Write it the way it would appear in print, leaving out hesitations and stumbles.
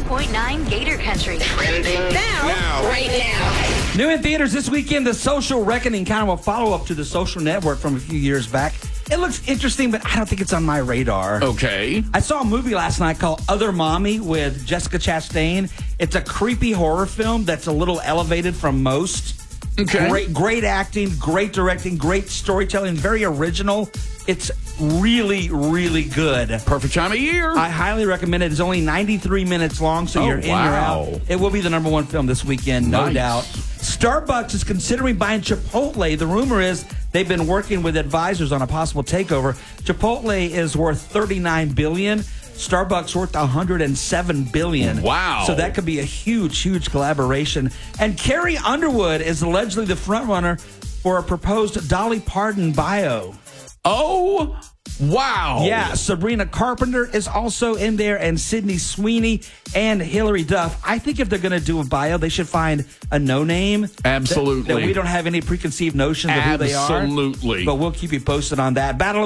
101.9 Gator Country. Trending now. Right now. New in theaters this weekend, The Social Reckoning, kind of a follow-up to The Social Network from a few years back. It looks interesting, but I don't think it's on my radar. Okay. I saw a movie last night called Other Mommy with Jessica Chastain. It's a creepy horror film that's a little elevated from most. Okay. Great acting, great directing, great storytelling, very original. It's really, really good. Perfect time of year. I highly recommend it. It's only 93 minutes long, so you're in, you're out. It will be the #1 film this weekend, no doubt. Starbucks is considering buying Chipotle. The rumor is they've been working with advisors on a possible takeover. Chipotle is worth $39 billion. Starbucks worth $107 billion. Wow. So that could be a huge, huge collaboration. And Carrie Underwood is allegedly the frontrunner for a proposed Dolly Parton bio. Oh, wow. Yeah, Sabrina Carpenter is also in there, and Sydney Sweeney and Hilary Duff. I think if they're going to do a bio, they should find a no-name. Absolutely. That we don't have any preconceived notions of who they are. Absolutely. But we'll keep you posted on that. Battle of